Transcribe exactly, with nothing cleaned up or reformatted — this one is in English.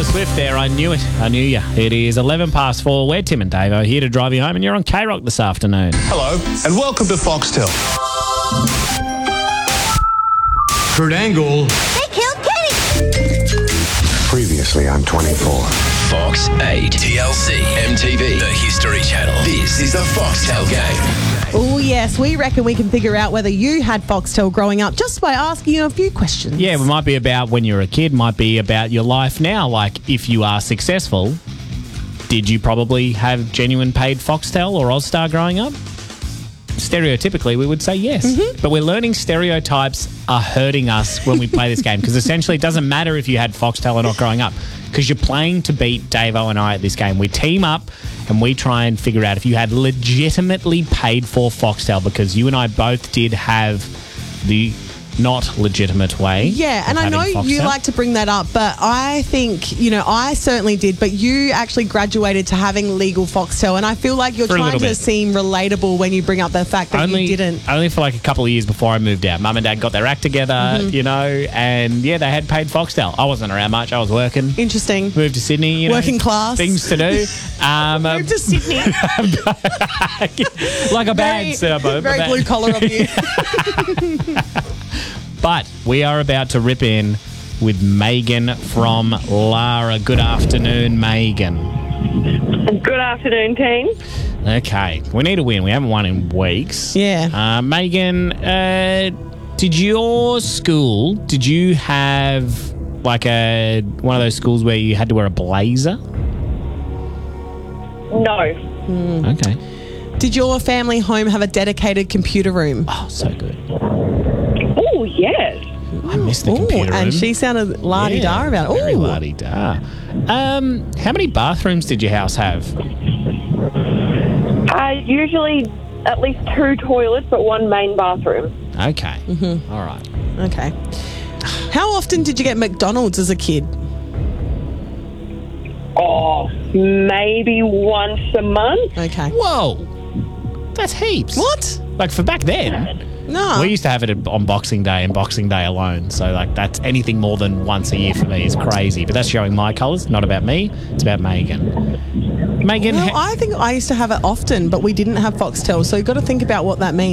Swift there. I knew it. I knew you. It is eleven past four. We're Tim and Davo here to drive you home, and you're on K-Rock this afternoon. Hello, and welcome to Foxtel. Kurt Angle. They killed Kenny! Previously on twenty-four. Fox eight, T L C, M T V, the History Channel. This is the Foxtel game. Oh, yes. We reckon we can figure out whether you had Foxtel growing up just by asking you a few questions. Yeah, it might be about when you were a kid, might be about your life now. Like, if you are successful, did you probably have genuine paid Foxtel or Ozstar growing up? Stereotypically, we would say yes. Mm-hmm. But we're learning stereotypes are hurting us when we play this game, because essentially it doesn't matter if you had Foxtel or not growing up, because you're playing to beat Davo and I at this game. We team up and we try and figure out if you had legitimately paid for Foxtel, because you and I both did have the not legitimate way. Yeah, and of I know having you Foxtel. like to bring that up, but I think, you know, I certainly did, but you actually graduated to having legal Foxtel, and I feel like you're For a trying little to bit. seem relatable when you bring up the fact that only, you didn't. Only for like a couple of years before I moved out. Mum and Dad got their act together, Mm-hmm. you know, and yeah, they had paid Foxtel. I wasn't around much. I was working. Interesting. Moved to Sydney, you know. Working class. Things to do. Um, Moved to Sydney. like a Very, bad suburb. very a bad- blue collar of you. But we are about to rip in with Megan from Lara. Good afternoon, Megan. Good afternoon, team. Okay, we need a win. We haven't won in weeks. Yeah. Uh, Megan, uh, did your school, did you have like a one of those schools where you had to wear a blazer? No. Okay. Did your family home have a dedicated computer room? Oh, so good. Oh, yes. I missed the Ooh, computer room. and she sounded la-di-da Yeah, about it. Very Ooh. la-di-da. Um, how many bathrooms did your house have? Uh, usually at least two toilets, but one main bathroom. Okay. Mm-hmm. All right. Okay. How often did you get McDonald's as a kid? Oh, maybe once a month. Okay. Whoa. That's heaps. What? Like for back then, No. we used to have it on Boxing Day and Boxing Day alone. So like that's anything more than once a year for me is crazy. But that's showing my colours, not about me. It's about Megan. Megan, Well, ha- I think I used to have it often, but we didn't have Foxtel, so you've got to think about what that means.